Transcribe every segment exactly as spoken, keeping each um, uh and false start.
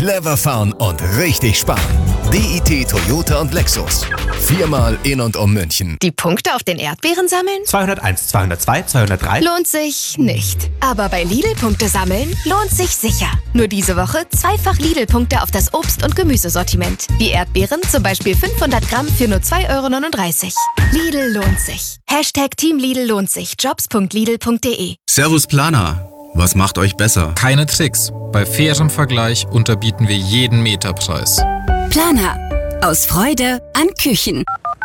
clever fahren und richtig sparen. D I T Toyota und Lexus. Viermal in und um München. Die Punkte auf den Erdbeeren sammeln? zweihunderteins, zweihundertzwei, zweihundertdrei. Lohnt sich nicht. Aber bei Lidl-Punkte sammeln lohnt sich sicher. Nur diese Woche zweifach Lidl-Punkte auf das Obst- und Gemüsesortiment. Wie Erdbeeren, zum Beispiel fünfhundert Gramm für nur zwei Euro neununddreißig. Lidl lohnt sich. Hashtag Team Lidl lohnt sich. jobs punkt lidl punkt de. Servus Planer. Was macht euch besser? Keine Tricks. Bei fairem Vergleich unterbieten wir jeden Meterpreis. Planer. Aus Freude an Küchen.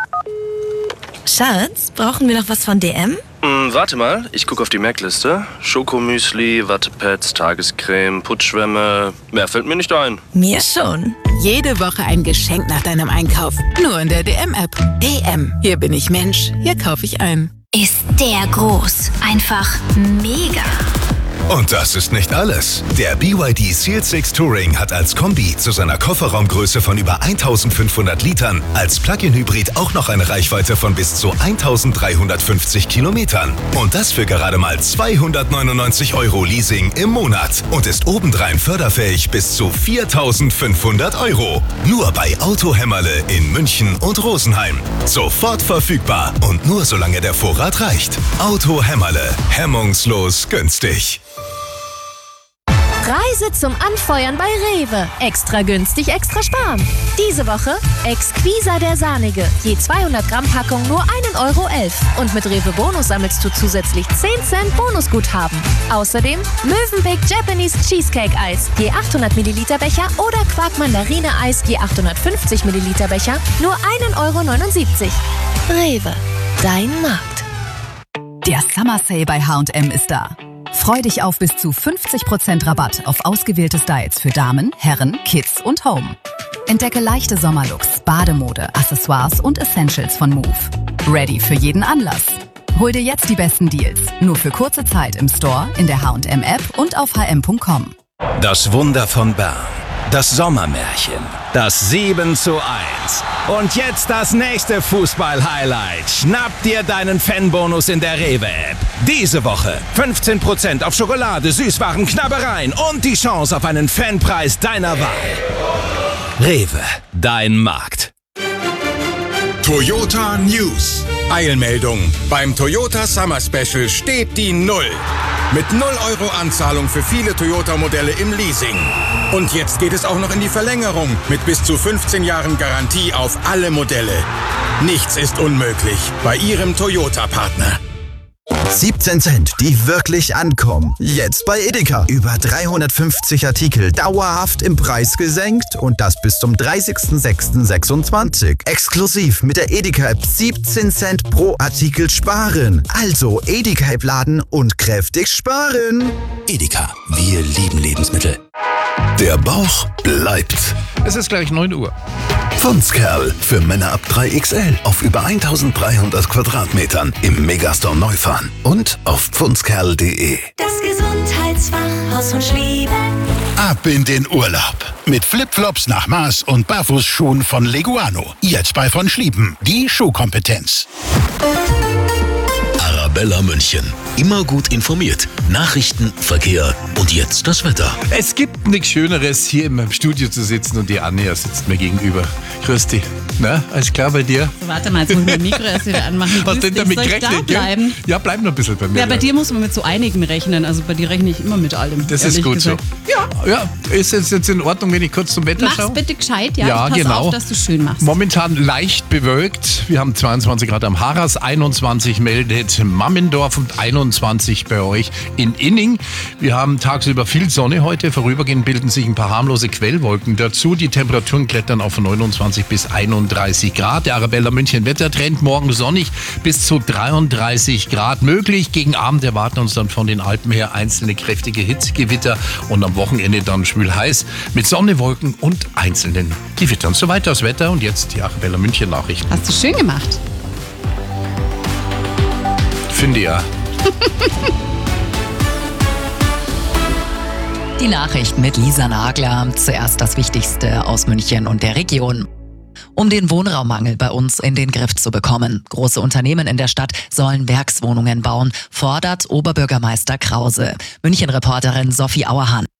Schatz, brauchen wir noch was von D M? Hm, warte mal, ich gucke auf die Merkliste. Schokomüsli, Wattepads, Tagescreme, Putzschwämme. Mehr fällt mir nicht ein. Mir schon. Jede Woche ein Geschenk nach deinem Einkauf. Nur in der D M-App. D M. Hier bin ich Mensch. Hier kaufe ich ein. Ist der groß. Einfach mega. Und das ist nicht alles. Der B Y D Seal sechs Touring hat als Kombi zu seiner Kofferraumgröße von über eintausendfünfhundert Litern als Plug-in-Hybrid auch noch eine Reichweite von bis zu eintausenddreihundertfünfzig Kilometern. Und das für gerade mal zweihundertneunundneunzig Euro Leasing im Monat und ist obendrein förderfähig bis zu viertausendfünfhundert Euro. Nur bei Auto Hämmerle in München und Rosenheim. Sofort verfügbar und nur solange der Vorrat reicht. Auto Hämmerle. Hemmungslos günstig. Preise zum Anfeuern bei Rewe. Extra günstig, extra sparen. Diese Woche Exquisa der Sahnige. Je zweihundert Gramm Packung nur ein Euro elf. Und mit Rewe Bonus sammelst du zusätzlich zehn Cent Bonusguthaben. Außerdem Mövenpick Japanese Cheesecake Eis. Je achthundert Milliliter Becher oder Quark Mandarine Eis. Je achthundertfünfzig Milliliter Becher. Nur ein Euro neunundsiebzig. Rewe. Dein Markt. Der Summer Sale bei H und M ist da. Freu dich auf bis zu fünfzig Prozent Rabatt auf ausgewählte Styles für Damen, Herren, Kids und Home. Entdecke leichte Sommerlooks, Bademode, Accessoires und Essentials von Move. Ready für jeden Anlass. Hol dir jetzt die besten Deals. Nur für kurze Zeit im Store, in der H und M App und auf h m punkt com. Das Wunder von Bern. Das Sommermärchen. Das sieben zu eins. Und jetzt das nächste Fußball-Highlight. Schnapp dir deinen Fanbonus in der Rewe-App. Diese Woche fünfzehn Prozent auf Schokolade, Süßwaren, Knabbereien und die Chance auf einen Fanpreis deiner Wahl. Rewe, dein Markt. Toyota News. Eilmeldung. Beim Toyota Summer Special steht die Null. Mit null Euro Anzahlung für viele Toyota-Modelle im Leasing. Und jetzt geht es auch noch in die Verlängerung mit bis zu fünfzehn Jahren Garantie auf alle Modelle. Nichts ist unmöglich bei Ihrem Toyota-Partner. siebzehn Cent, die wirklich ankommen. Jetzt bei Edeka. Über dreihundertfünfzig Artikel dauerhaft im Preis gesenkt und das bis zum dreißigsten sechsten sechsundzwanzig. Exklusiv mit der Edeka-App siebzehn Cent pro Artikel sparen. Also Edeka-App laden und kräftig sparen. Edeka, wir lieben Lebensmittel. Der Bauch bleibt. Es ist gleich neun Uhr. Pfundskerl für Männer ab drei X L auf über eintausenddreihundert Quadratmetern im Megastore Neufahren und auf pfundskerl punkt de. Das Gesundheitsfachhaus von Schlieben. Ab in den Urlaub. Mit Flipflops nach Maß und Barfußschuhen von Leguano. Jetzt bei von Schlieben. Die Schuhkompetenz. Arabella München. Immer gut informiert. Nachrichten, Verkehr und jetzt das Wetter. Es gibt nichts Schöneres, hier im Studio zu sitzen und die Anja sitzt mir gegenüber. Grüß dich. Na, alles klar bei dir? Warte mal, jetzt muss ich mein Mikro erst wieder anmachen. Hast du denn damit Soll ich gerechnet? da bleiben? Ja, bleib noch ein bisschen bei mir. Ja, bei dir muss man mit so einigen rechnen. Also bei dir rechne ich immer mit allem. Das ist gut gesagt. so. Ja. Ja, ist es jetzt in Ordnung, wenn ich kurz zum Wetter Mach's schaue? Mach's bitte gescheit, ja. Ja, Pass genau. auf, dass du schön machst. Momentan leicht bewölkt. Wir haben zweiundzwanzig Grad am Harras, einundzwanzig meldet Mammendorf und einundzwanzig bei euch in Inning. Wir haben tagsüber viel Sonne heute. Vorübergehend bilden sich ein paar harmlose Quellwolken dazu. Die Temperaturen klettern auf neunundzwanzig bis einunddreißig Grad. Der Arabella München Wettertrend morgen sonnig bis zu dreiunddreißig Grad möglich. Gegen Abend erwarten uns dann von den Alpen her einzelne kräftige Hitzegewitter und am Wochenende dann schwül heiß mit Sonne, Wolken und einzelnen Gewittern. Soweit das Wetter und jetzt die Arabella München Nachrichten. Hast du schön gemacht. Finde ja. Die Nachrichten mit Lisa Nagler. Zuerst das Wichtigste aus München und der Region. Um den Wohnraummangel bei uns in den Griff zu bekommen. Große Unternehmen in der Stadt sollen Werkswohnungen bauen, fordert Oberbürgermeister Krause. München-Reporterin Sophie Auerhahn.